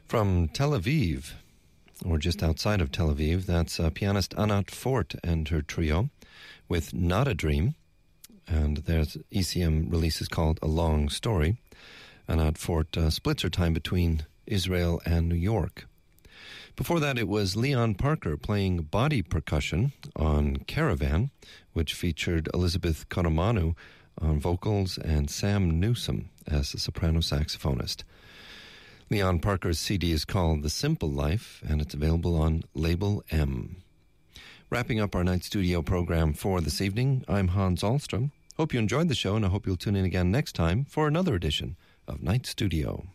From Tel Aviv, or just outside of Tel Aviv, that's pianist Anat Fort and her trio with Not a Dream. And their ECM release is called A Long Story. Anat Fort splits her time between Israel and New York. Before that, it was Leon Parker playing body percussion on Caravan, which featured Elizabeth Konomanu on vocals and Sam Newsom as the soprano saxophonist. Leon Parker's CD is called The Simple Life, and it's available on Label M. Wrapping up our Night Studio program for this evening, I'm Hans Ahlstrom. Hope you enjoyed the show, and I hope you'll tune in again next time for another edition of Night Studio.